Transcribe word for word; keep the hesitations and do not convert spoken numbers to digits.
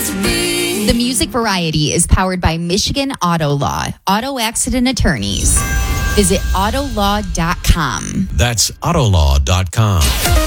The Music Variety is powered by Michigan Auto Law, auto accident attorneys. Visit auto law dot com. That's autolaw dot com.